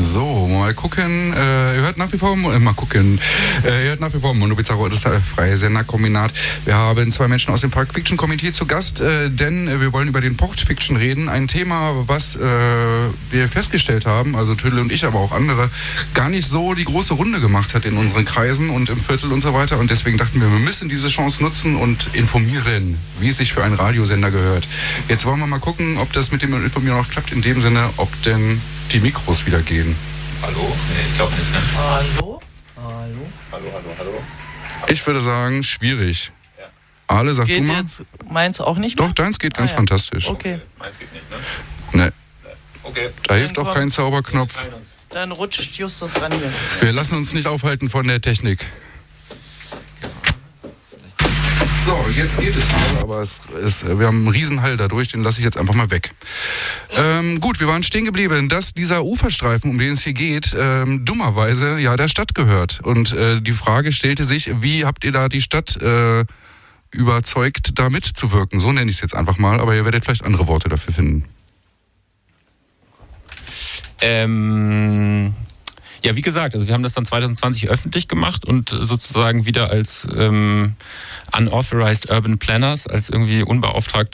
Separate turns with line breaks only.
So, mal gucken. Ihr hört nach wie vor Mondo Bizarro, das freie Senderkombinat. Wir haben 2 Menschen aus dem Park Fiction Komitee zu Gast, denn wir wollen über den Port Fiction reden. Ein Thema, was wir festgestellt haben, also Tüdel und ich, aber auch andere, gar nicht so die große Runde gemacht hat in unseren Kreisen und im Viertel und so weiter. Und deswegen dachten wir müssen diese Chance nutzen und informieren, wie es sich für einen Radiosender gehört. Jetzt wollen wir mal gucken, ob das mit dem Informieren auch klappt, in dem Sinne, ob denn die Mikros wieder gehen.
Hallo? Nee, ich glaube nicht, ne?
Hallo?
Ich würde sagen, schwierig. Ja. Ale, sag
geht
du mal.
Jetzt meins auch nicht mehr?
Doch, deins geht ganz fantastisch.
Okay.
Meins geht nicht, ne?
Nee.
Okay.
Da hilft auch kein Zauberknopf.
Dann rutscht Justus ran hier.
Wir lassen uns nicht aufhalten von der Technik. So, jetzt geht es wieder, aber wir haben einen Riesenhall dadurch, den lasse ich jetzt einfach mal weg. Gut, wir waren stehen geblieben, dass dieser Uferstreifen, um den es hier geht, dummerweise ja der Stadt gehört. Und die Frage stellte sich, wie habt ihr da die Stadt überzeugt, da mitzuwirken? So nenne ich es jetzt einfach mal, aber ihr werdet vielleicht andere Worte dafür finden.
Ja, wie gesagt, also wir haben das dann 2020 öffentlich gemacht und sozusagen wieder als Unauthorized Urban Planners, als irgendwie unbeauftragte